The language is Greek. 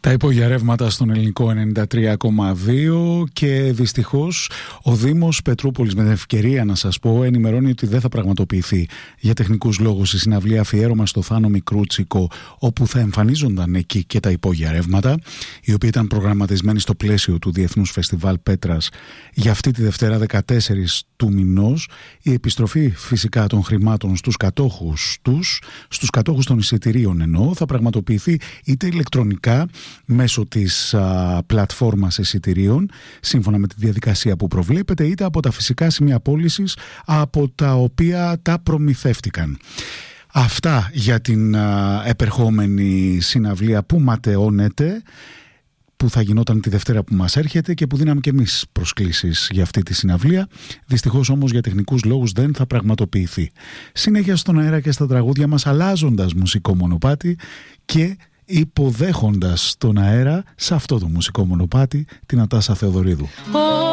Τα υπόγεια ρεύματα στον ελληνικό 93,2 και δυστυχώς ο Δήμος Πετρούπολης, με την ευκαιρία να σας πω, ενημερώνει ότι δεν θα πραγματοποιηθεί για τεχνικούς λόγους η συναυλία αφιέρωμα στο Θάνο Μικρούτσικο, όπου θα εμφανίζονταν εκεί και τα υπόγεια ρεύματα, η οποία ήταν προγραμματισμένη στο πλαίσιο του Διεθνούς Φεστιβάλ Πέτρας για αυτή τη Δευτέρα 14 του μηνός. Η επιστροφή φυσικά των χρημάτων στους κατόχους των εισιτηρίων εννοώ, θα πραγματοποιηθεί είτε ηλεκτρονικά μέσω της πλατφόρμας εισιτηρίων, σύμφωνα με τη διαδικασία που προβλέπεται, είτε από τα φυσικά σημεία πώλησης από τα οποία τα προμηθεύτηκαν. Αυτά για την επερχόμενη συναυλία που ματαιώνεται, που θα γινόταν τη Δευτέρα που μας έρχεται και που δίναμε και εμείς προσκλήσεις για αυτή τη συναυλία. Δυστυχώς όμως για τεχνικούς λόγους δεν θα πραγματοποιηθεί. Συνέχεια στον αέρα και στα τραγούδια μας, αλλάζοντας μουσικό μονοπάτι και υποδέχοντας τον αέρα σε αυτό το μουσικό μονοπάτι την Ατάσα Θεοδωρίδου.